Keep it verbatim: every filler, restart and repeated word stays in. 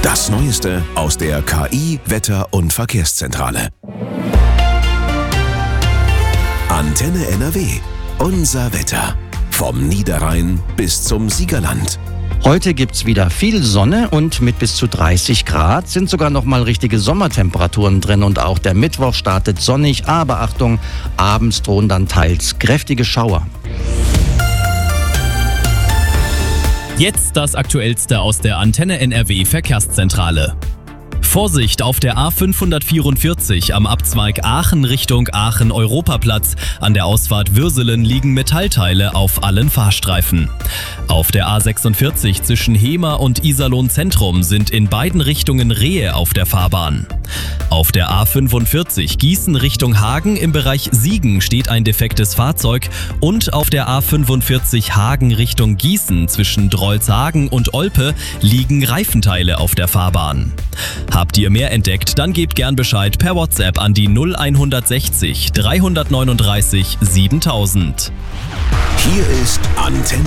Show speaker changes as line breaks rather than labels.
Das Neueste aus der K I-, Wetter- und Verkehrszentrale. Antenne N R W. Unser Wetter. Vom Niederrhein bis zum Siegerland.
Heute gibt's wieder viel Sonne und mit bis zu dreißig Grad sind sogar noch mal richtige Sommertemperaturen drin und auch der Mittwoch startet sonnig, aber Achtung, abends drohen dann teils kräftige Schauer.
Jetzt das Aktuellste aus der Antenne N R W Verkehrszentrale. Vorsicht auf der A fünfhundertvierundvierzig am Abzweig Aachen Richtung Aachen-Europaplatz. An der Ausfahrt Würselen liegen Metallteile auf allen Fahrstreifen. Auf der A sechsundvierzig zwischen Hemer und Iserlohn Zentrum sind in beiden Richtungen Rehe auf der Fahrbahn. Auf der A fünfundvierzig Gießen Richtung Hagen im Bereich Siegen steht ein defektes Fahrzeug und auf der A fünfundvierzig Hagen Richtung Gießen zwischen Drolshagen und Olpe liegen Reifenteile auf der Fahrbahn. Habt ihr mehr entdeckt, dann gebt gern Bescheid per WhatsApp an die null sechs eins null dreihundertneununddreißig siebentausend.
Hier ist Antenne